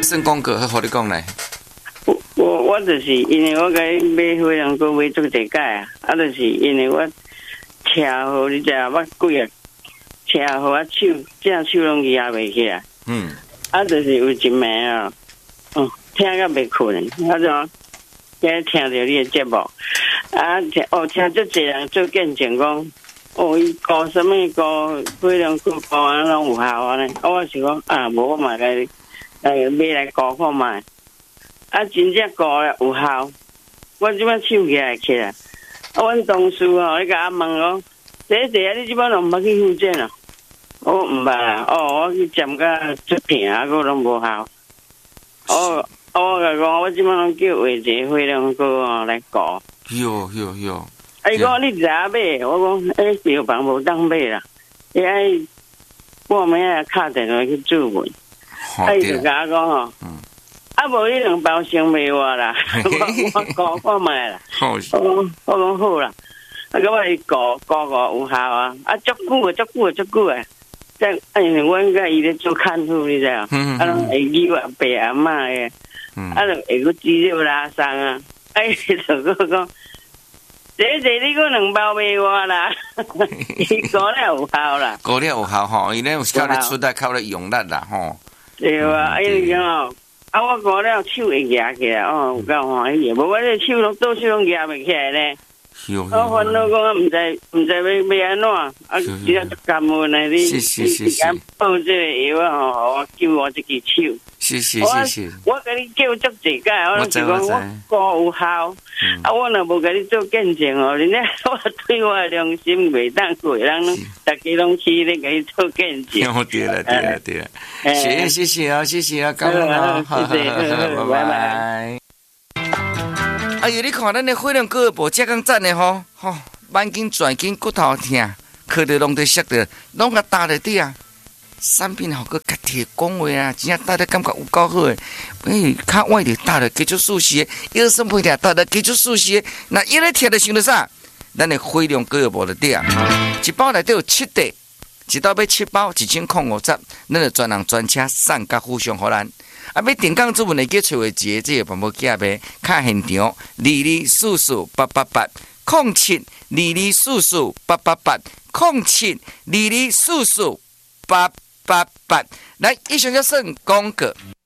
算广告？好，你讲来。 我就是因为我甲伊买火龙果买足一届啊，就是因为我车祸，你知影捌几啊？车祸啊正手拢压袂起来。就是有一暝啊，听甲袂困，我就今听到你的节目，听足侪人做见证讲，伊搞什么搞火龙果搞啊拢有效啊呢？我是讲无我嘛来买来搞看卖。真正搞了有效，我即摆手起来。阮同事你甲我问讲，你即摆拢毋捌去复健啊？我毋捌啊。我去针甲出片啊，佫拢无效。我甲讲，我即摆拢叫画一个火龙果来搞。 有。 伊讲你咋买？我讲药房无当买啦，伊爱半暝啊敲电话去注文。伊就甲我讲无你2包先卖我啦，我搞看卖啦。我讲好啦，我伊搞有效啊，足久啊。因为阮甲伊咧做看护，你知啊？拢会记我爸阿嬷诶，就会个肌肉拉伤啊。就讲，你佫2包卖我啦，伊搞了有效啦。 搞了有效吼，伊咧有靠咧出力，靠咧用力啦吼。 对啊，伊讲我搞了手会压起来，有够欢喜。无我这手倒手拢压袂起来咧。我烦恼讲毋知要安怎，只要感恩啊你敢报这个药我救我这只手。 是。 我甲你叫足一届，我就讲我搞有效。我若无甲你做见证人家我对我良心袂当过，人大家拢去咧甲你做见证。 对了。谢谢啊，感恩啊，拜拜。哎呀，你看咱的火龙果无遮咁赞的吼，眼睛转睛骨头疼，靠着拢在摔着，拢甲搭在底啊。产品好个家己讲话啊，真正搭得感觉有够好诶。较晚着搭着继续舒适诶，腰酸背痛搭着继续舒适诶。那一咧贴着想着啥？咱的火龙果无着底啊，一包内底有7袋，一包要7包，1050，咱就专人专车送甲互相互咱。要定岗主文会记找一个这个办法寄呗，卡现场22448880722448880722448888。来，以上就算广告。